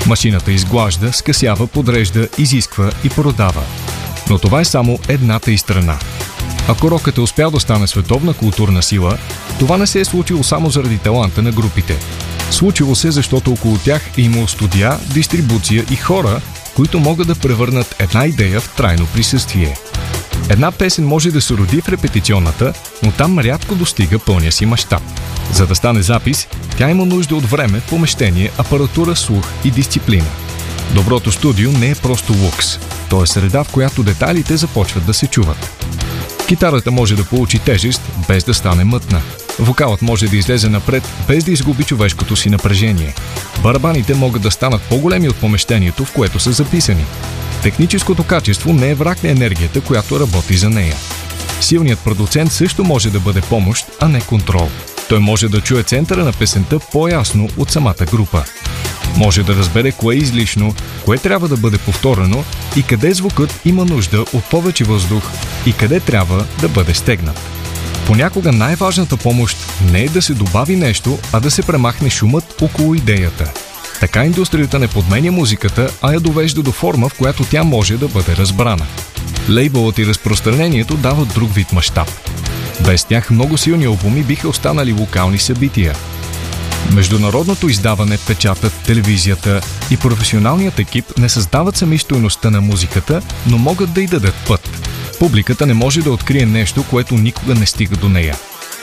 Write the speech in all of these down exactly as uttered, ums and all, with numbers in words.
Машината изглажда, скъсява, подрежда, изисква и продава. Но това е само едната й страна. Ако рокът е успял да стане световна културна сила, това не се е случило само заради таланта на групите. Случило се, защото около тях е имало студия, дистрибуция и хора, които могат да превърнат една идея в трайно присъствие. Една песен може да се роди в репетиционната, но там рядко достига пълния си мащаб. За да стане запис, тя има нужда от време, помещение, апаратура, слух и дисциплина. Доброто студио не е просто лукс. То е среда, в която детайлите започват да се чуват. Китарата може да получи тежест, без да стане мътна. Вокалът може да излезе напред, без да изгуби човешкото си напрежение. Барабаните могат да станат по-големи от помещението, в което са записани. Техническото качество не е враг на енергията, която работи за нея. Силният продуцент също може да бъде помощ, а не контрол. Той може да чуе центъра на песента по-ясно от самата група. Може да разбере кое е излишно, кое трябва да бъде повторено и къде звукът има нужда от повече въздух и къде трябва да бъде стегнат. Понякога най-важната помощ не е да се добави нещо, а да се премахне шумът около идеята. Така индустрията не подменя музиката, а я довежда до форма, в която тя може да бъде разбрана. Лейбълът и разпространението дават друг вид мащаб. Без тях много силни албуми биха останали локални събития. Международното издаване, печатът, телевизията и професионалният екип не създават сами стойността на музиката, но могат да й дадат път. Публиката не може да открие нещо, което никога не стига до нея.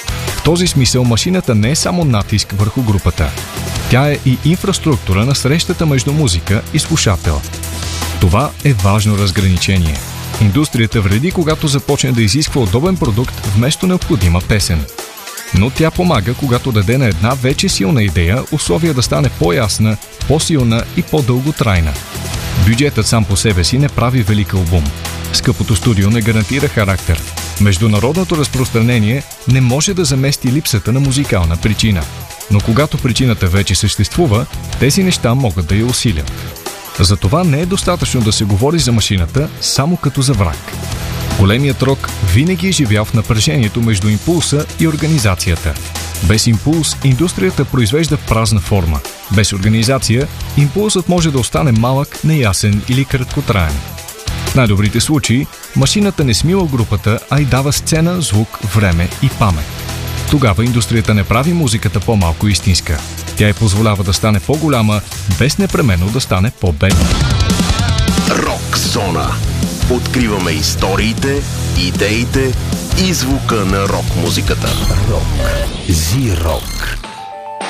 В този смисъл машината не е само натиск върху групата. Тя е и инфраструктура на срещата между музика и слушател. Това е важно разграничение. Индустрията вреди, когато започне да изисква удобен продукт вместо необходима песен. Но тя помага, когато даде на една вече силна идея условия да стане по-ясна, по-силна и по-дълготрайна. Бюджетът сам по себе си не прави велик албум. Скъпото студио не гарантира характер. Международното разпространение не може да замести липсата на музикална причина. Но когато причината вече съществува, тези неща могат да я усилят. Затова не е достатъчно да се говори за машината само като за враг. Големият рок винаги е живял в напрежението между импулса и организацията. Без импулс индустрията произвежда празна форма. Без организация импулсът може да остане малък, неясен или краткотраен. В най-добрите случаи машината не смила групата, а й дава сцена, звук, време и памет. Тогава индустрията не прави музиката по-малко истинска. Тя й позволява да стане по-голяма, без непременно да стане по-бедна. Рок зона. Откриваме историите, идеите и звука на рок музиката. Рок. Зи-рок.